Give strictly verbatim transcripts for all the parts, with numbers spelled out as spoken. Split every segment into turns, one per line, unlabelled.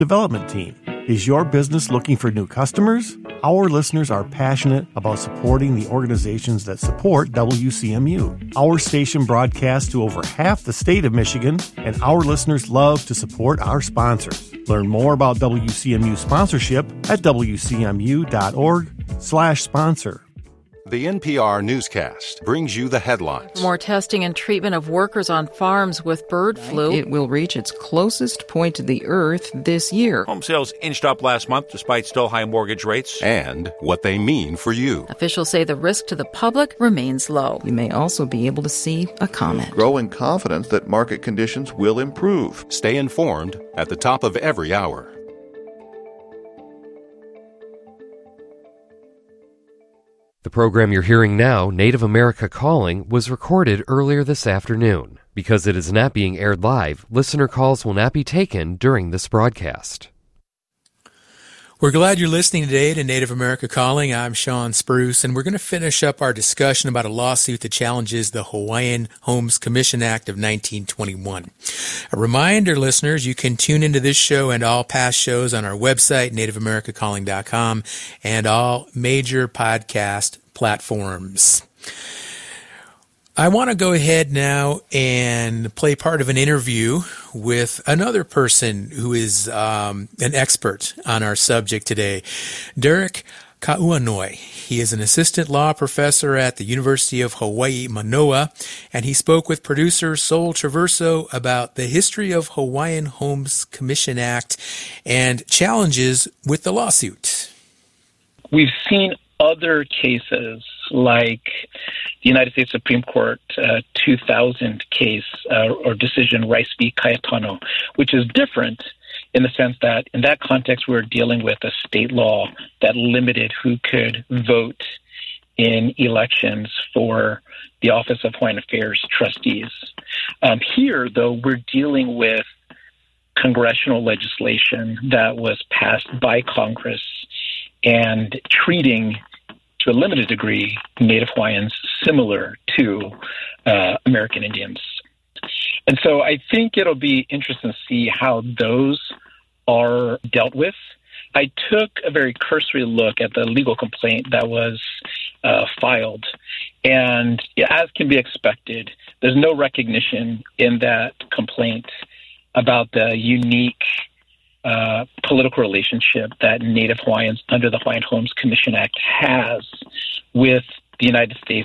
development team. Is your business looking for new customers? Our listeners are passionate about supporting the organizations that support W C M U. Our station broadcasts to over half the state of Michigan, and our listeners love to support our sponsors. Learn more about W C M U sponsorship at W C M U dot org slash sponsor.
The N P R newscast brings you the headlines.
More testing and treatment of workers on farms with bird flu.
It will reach its closest point to the earth this year.
Home sales inched up last month despite still high mortgage rates.
And what they mean for you.
Officials say the risk to the public remains low.
You may also be able to see a comet.
Growing confidence that market conditions will improve.
Stay informed at the top of every hour.
The program you're hearing now, Native America Calling, was recorded earlier this afternoon. Because it is not being aired live, listener calls will not be taken during this broadcast.
We're glad you're listening today to Native America Calling. I'm Sean Spruce, and we're going to finish up our discussion about a lawsuit that challenges the Hawaiian Homes Commission Act of nineteen twenty-one. A reminder, listeners, you can tune into this show and all past shows on our website, native america calling dot com, and all major podcast platforms. I want to go ahead now and play part of an interview with another person who is um, an expert on our subject today, Derek Kauanoe. He is an assistant law professor at the University of Hawaii, Manoa, and he spoke with producer Sol Traverso about the history of Hawaiian Homes Commission Act and challenges with the lawsuit.
We've seen other cases like the United States Supreme Court uh, two thousand case uh, or decision, Rice v. Cayetano, which is different in the sense that in that context we're dealing with a state law that limited who could vote in elections for the Office of Hawaiian Affairs trustees. Um, here, though, we're dealing with congressional legislation that was passed by Congress and treating, to a limited degree, Native Hawaiians similar to uh, American Indians. And so I think it'll be interesting to see how those are dealt with. I took a very cursory look at the legal complaint that was uh, filed, and as can be expected, there's no recognition in that complaint about the unique Uh, political relationship that Native Hawaiians under the Hawaiian Homes Commission Act has with the United States.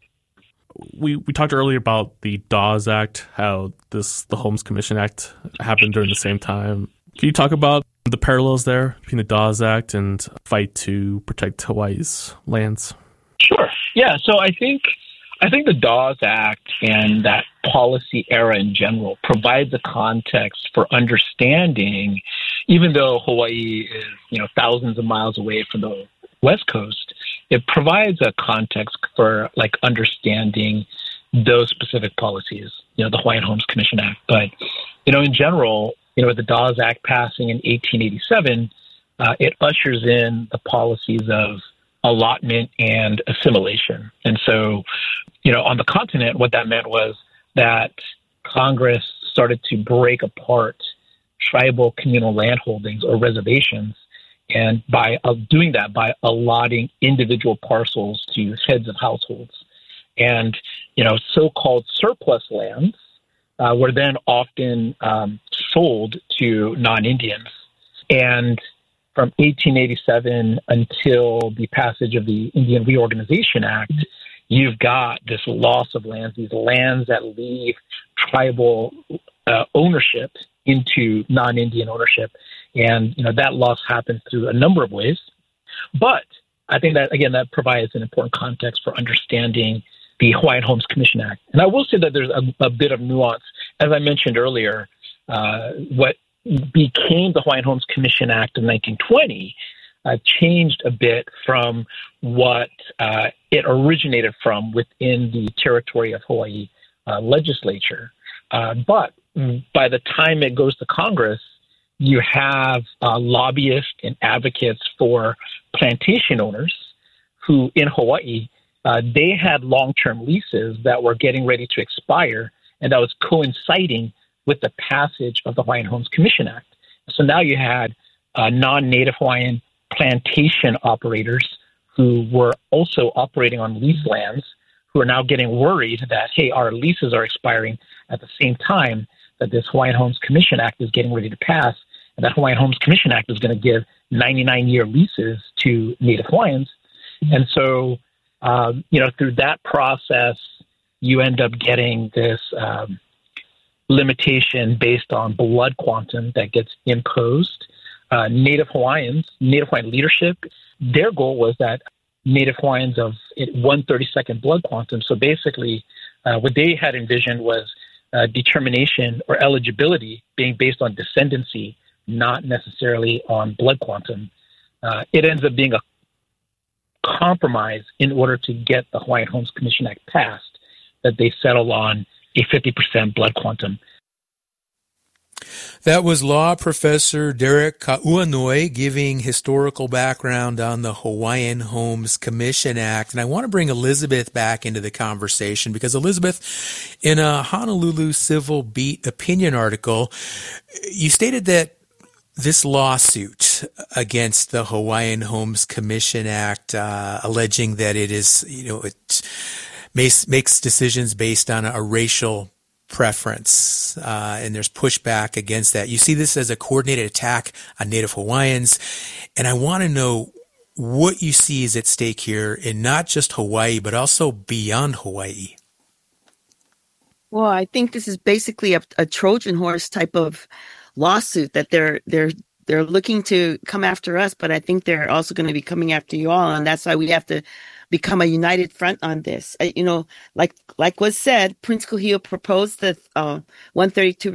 We we talked earlier about the Dawes Act, how this the Homes Commission Act happened during the same time. Can you talk about the parallels there between the Dawes Act and fight to protect Hawaii's lands?
Sure. Yeah. So I think I think the Dawes Act and that policy era in general provides a context for understanding, even though Hawaii is, you know, thousands of miles away from the West Coast, it provides a context for like understanding those specific policies, you know, the Hawaiian Homes Commission Act. But, you know, in general, you know, with the Dawes Act passing in eighteen eighty-seven, uh, it ushers in the policies of allotment and assimilation. And so, you know, on the continent, what that meant was that Congress started to break apart tribal communal land holdings or reservations. And by uh, doing that, by allotting individual parcels to heads of households. And, you know, so-called surplus lands uh, were then often um, sold to non-Indians. And from eighteen eighty-seven until the passage of the Indian Reorganization Act, you've got this loss of lands, these lands that leave tribal uh, ownership into non-Indian ownership. And, you know, that loss happens through a number of ways. But I think that, again, that provides an important context for understanding the Hawaiian Homes Commission Act. And I will say that there's a, a bit of nuance. As I mentioned earlier, uh, what became the Hawaiian Homes Commission Act of nineteen twenty uh, changed a bit from what uh, it originated from within the territory of Hawaii uh, legislature. Uh, but by the time it goes to Congress, you have uh, lobbyists and advocates for plantation owners who in Hawaii, uh, they had long-term leases that were getting ready to expire, and that was coinciding with the passage of the Hawaiian Homes Commission Act. So now you had uh, non-Native Hawaiian plantation operators who were also operating on lease lands, who are now getting worried that, hey, our leases are expiring at the same time that this Hawaiian Homes Commission Act is getting ready to pass. And that Hawaiian Homes Commission Act is going to give ninety-nine year leases to Native Hawaiians. And so, um, you know, through that process, you end up getting this um, limitation based on blood quantum that gets imposed. Uh, Native Hawaiians, Native Hawaiian leadership, their goal was that Native Hawaiians of one thirty-second blood quantum. So basically, uh, what they had envisioned was uh, determination or eligibility being based on descendancy, not necessarily on blood quantum. Uh, it ends up being a compromise in order to get the Hawaiian Homes Commission Act passed, that they settle on a fifty percent blood quantum.
That was law professor Derek Kauanoi giving historical background on the Hawaiian Homes Commission Act. And I want to bring Elizabeth back into the conversation because, Elizabeth, in a Honolulu Civil Beat opinion article, you stated that this lawsuit against the Hawaiian Homes Commission Act, uh, alleging that it is, you know, it makes, makes decisions based on a, a racial preference, uh, and there's pushback against that. You see this as a coordinated attack on Native Hawaiians, and I want to know what you see is at stake here in not just Hawaii, but also beyond Hawaii.
Well, I think this is basically a, a Trojan horse type of lawsuit that they're they're they're looking to come after us, but I think they're also going to be coming after you all, and that's why we have to become a united front on this. Uh, you know, like like was said, Prince Kuhio proposed the uh, one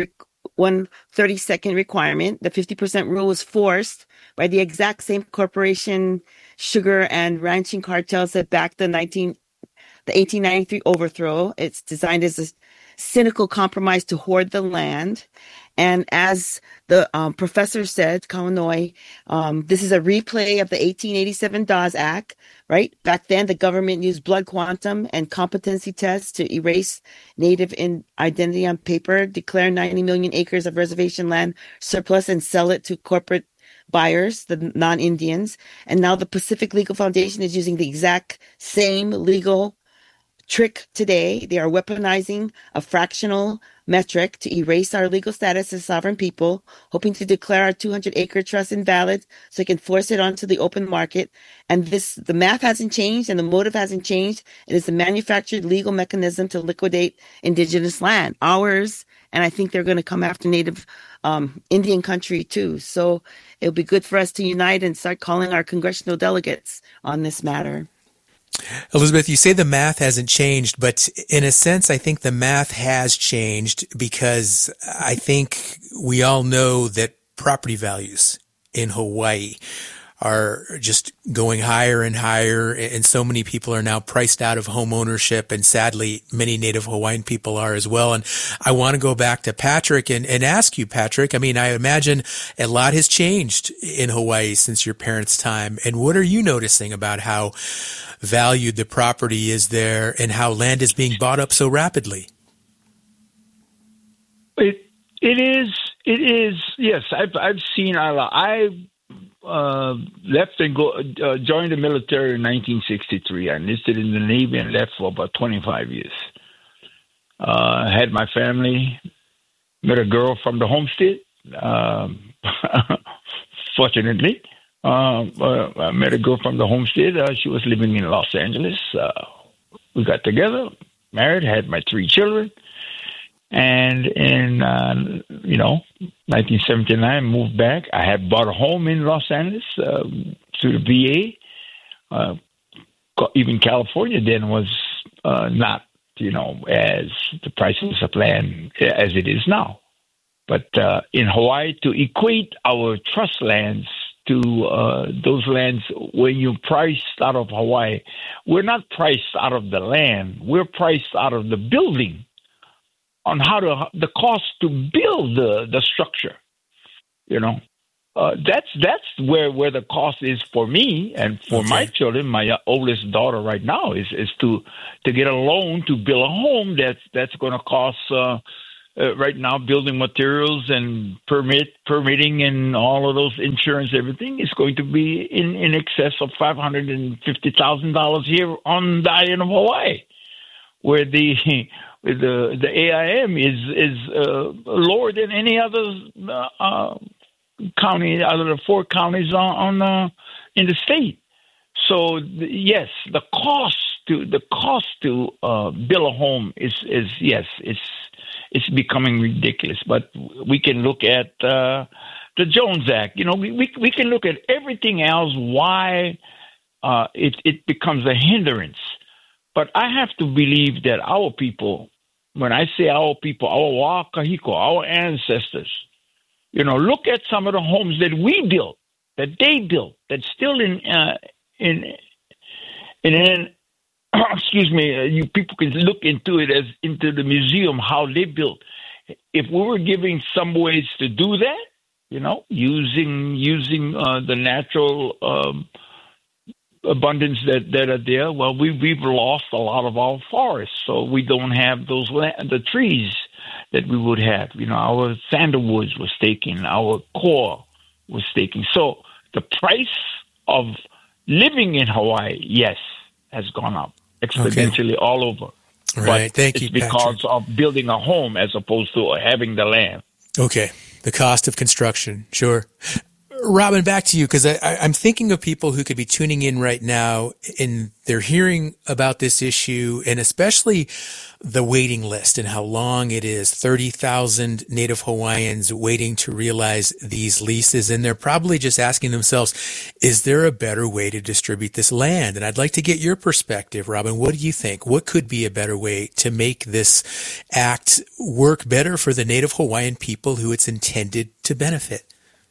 thirty-second requirement. The fifty percent rule was forced by the exact same corporation, sugar and ranching cartels that backed the nineteen the eighteen ninety-three overthrow. It's designed as a cynical compromise to hoard the land. And as the um, professor said, Kauanoi, um, this is a replay of the eighteen eighty-seven Dawes Act, right? Back then, the government used blood quantum and competency tests to erase Native in identity on paper, declare ninety million acres of reservation land surplus, and sell it to corporate buyers, the non-Indians. And now the Pacific Legal Foundation is using the exact same legal trick today. They are weaponizing a fractional metric to erase our legal status as sovereign people, hoping to declare our two hundred acre trust invalid so they can force it onto the open market. And this, the math hasn't changed and the motive hasn't changed. It is a manufactured legal mechanism to liquidate indigenous land, ours. And I think they're going to come after Native um, Indian country too. So it'll be good for us to unite and start calling our congressional delegates on this matter.
Elizabeth, you say the math hasn't changed, but in a sense, I think the math has changed because I think we all know that property values in Hawaii are just going higher and higher, and so many people are now priced out of home ownership, and sadly, many Native Hawaiian people are as well. And I want to go back to Patrick and, and ask you, Patrick, I mean, I imagine a lot has changed in Hawaii since your parents' time, and what are you noticing about how valued the property is there and how land is being bought up so rapidly?
It it is it is yes. I've I've seen a lot. I uh, left and go uh, joined the military in nineteen sixty-three. I enlisted in the Navy and left for about twenty-five years. Uh, had my family, met a girl from the homestead. Um, fortunately. Uh, uh, I met a girl from the homestead. Uh, she was living in Los Angeles. Uh, we got together, married, had my three children. And in, uh, you know, nineteen seventy-nine, moved back. I had bought a home in Los Angeles uh, through the V A. Uh, even California then was uh, not, you know, as the prices of land as it is now. But uh, in Hawaii, to equate our trust lands to uh, those lands, when you're priced out of Hawaii, we're not priced out of the land. We're priced out of the building, on how to the cost to build the, the structure. You know, uh, that's that's where, where the cost is for me and for okay. my children. My oldest daughter right now is, is to to get a loan to build a home that's that's going to cost uh, uh, right now, building materials and permit permitting and all of those insurance, everything is going to be in, in excess of five hundred fifty thousand dollars here on the island of Hawaii, where the where the the A I M is is uh, lower than any other uh, uh, county out of the four counties on, on uh, in the state. So the, yes, the cost to the cost to uh, build a home is is yes, it's it's becoming ridiculous. But we can look at uh, the Jones Act. You know, we, we we can look at everything else why uh, it it becomes a hindrance. But I have to believe that our people, when I say our people, our wa kahiko, our ancestors, you know, look at some of the homes that we built, that they built, that's still in uh, in in. in excuse me, uh, you people can look into it as into the museum, how they built. If we were giving some ways to do that, you know, using using uh, the natural um, abundance that, that are there, well, we, we've lost a lot of our forests, so we don't have those la- the trees that we would have. You know, our sandalwoods was taken, our core was taken. So the price of living in Hawaii, yes, has gone up exponentially okay. all over.
All right,
but
thank
it's
you,
because
Patrick.
of building a home as opposed to having the land.
Okay, the cost of construction, sure. Robin, back to you, because I'm thinking of people who could be tuning in right now and they're hearing about this issue, and especially the waiting list and how long it is, thirty thousand Native Hawaiians waiting to realize these leases. And they're probably just asking themselves, is there a better way to distribute this land? And I'd like to get your perspective, Robin. What do you think? What could be a better way to make this act work better for the Native Hawaiian people who it's intended to benefit?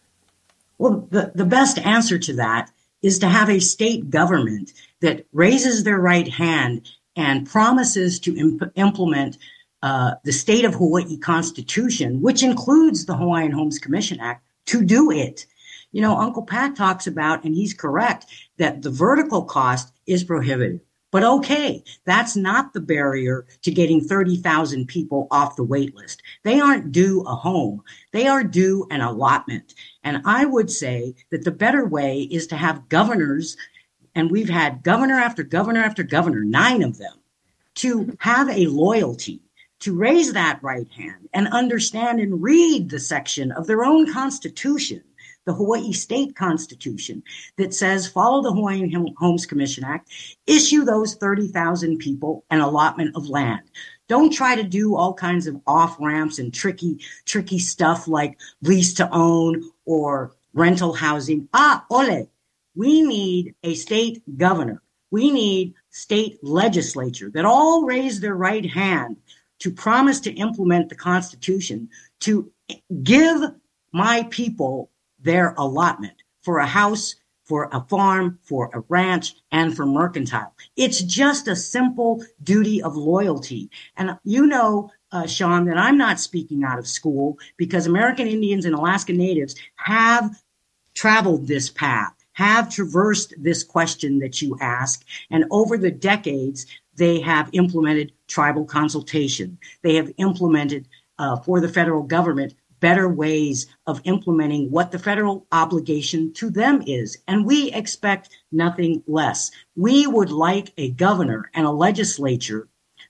Well, the, the best answer to that is to have a state government that raises their right hand and promises to imp- implement uh, the state of Hawaii Constitution, which includes the Hawaiian Homes Commission Act, to do it. You know, Uncle Pat talks about, and he's correct, that the vertical cost is prohibitive. But okay, that's not the barrier to getting thirty thousand people off the wait list. They aren't due a home. They are due an allotment. And I would say that the better way is to have governors, and we've had governor after governor after governor, nine of them, to have a loyalty, to raise that right hand and understand and read the section of their own constitution, the Hawaii State Constitution, that says follow the Hawaiian Homes Commission Act, issue those thirty thousand people an allotment of land. Don't try to do all kinds of off-ramps and tricky, tricky stuff like lease to own or rental housing. Ah, ole, we need a state governor. We need state legislature that all raise their right hand to promise to implement the Constitution, to give my people their allotment for a house, for a farm, for a ranch, and for mercantile. It's just a simple duty of loyalty. And you know, uh, Sean, that I'm not speaking out of school, because American Indians and Alaska Natives have traveled this path, have traversed this question that you ask. And over the decades, they have implemented tribal consultation. They have implemented uh, for the federal government better ways of implementing what the federal obligation to them is. And we expect nothing less. We would like a governor and a legislature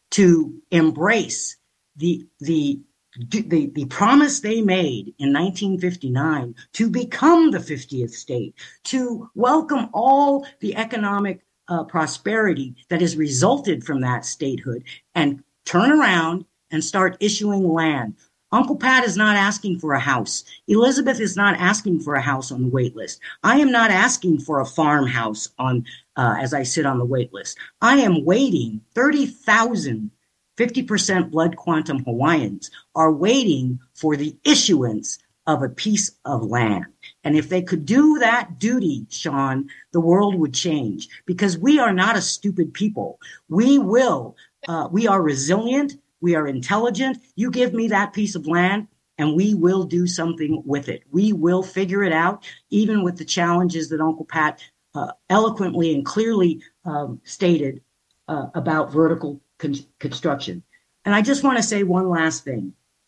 to embrace the, the, the, the promise they made in nineteen fifty-nine to become the fiftieth state, to welcome all the economic uh, prosperity that has resulted from that statehood, and turn around and start issuing land. Uncle Pat is not asking for a house. Elizabeth is not asking for a house on the wait list. I am not asking for a farmhouse on uh, as I sit on the wait list. I am waiting. thirty thousand, fifty percent blood quantum Hawaiians are waiting for the issuance of a piece of land. And if they could do that duty, Sean, the world would change, because we are not a stupid people. We will. Uh, we are resilient. We are intelligent. You give me that piece of land and we will do something with it. We will figure it out, even with the challenges that Uncle Pat uh, eloquently and clearly um, stated uh, about vertical con- construction. And I just want to say one last thing.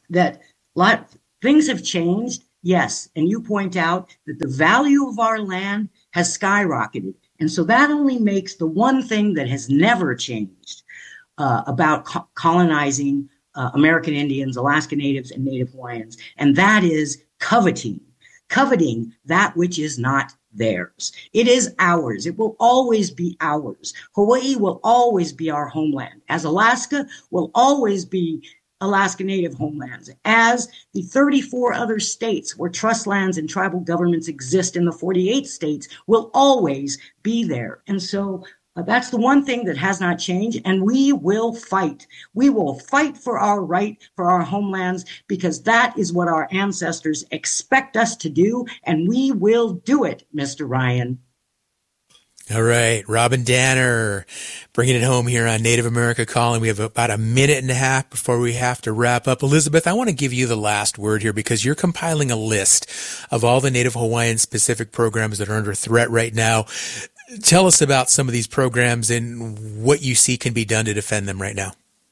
that lot, things have changed, yes, and you point out that the value of our land has skyrocketed. And so that only makes the one thing that has never changed uh, about co- colonizing uh, American Indians, Alaska Natives, and Native Hawaiians, and that is coveting, coveting that which is not theirs. It is ours. It will always be ours. Hawaii will always be our homeland, as Alaska will always be Alaska Native homelands, as the thirty-four other states where trust lands and tribal governments exist in the forty-eight states will always be there. And so uh, that's the one thing that has not changed, and we will fight. We will fight for our right, for our homelands, because that is what our ancestors expect us to do, and we will do it, Mister Ryan.
All right, Robin Danner, bringing it home here on Native America Calling. We have about a minute and a half before we have to wrap up. Elizabeth, I want to give you the last word here because you're compiling a list of all the Native Hawaiian specific programs that are under threat right now. Tell us about some of these programs and what you see can be done to defend them right now.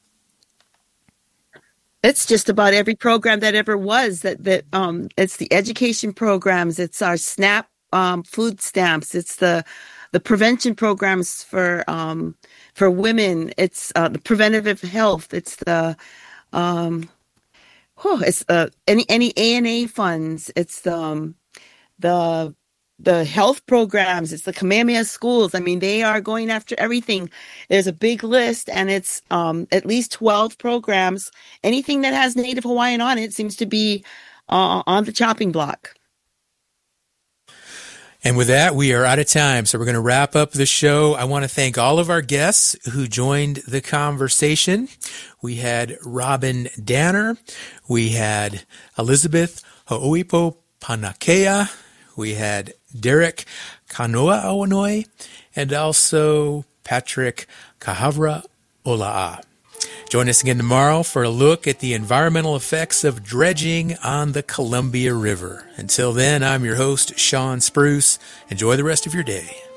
It's just about every program that ever was. That that um, it's the education programs. It's our SNAP um, food stamps. It's the the prevention programs for um, for women. It's uh, the preventative health. It's the um, oh, it's uh, any any A and A funds. It's the um, the the health programs. It's the Kamehameha schools. I mean, they are going after everything. There's a big list, and it's um, at least twelve programs. Anything that has Native Hawaiian on it seems to be uh, on the chopping block.
And with that, we are out of time, so we're going to wrap up the show. I want to thank all of our guests who joined the conversation. We had Robin Danner. We had Elizabeth Ho'oipo Panakea. We had Derek Kanoa Awanoi, and also Patrick Kahavra Ola'a. Join us again tomorrow for a look at the environmental effects of dredging on the Columbia River. Until then, I'm your host, Sean Spruce. Enjoy the rest of your day.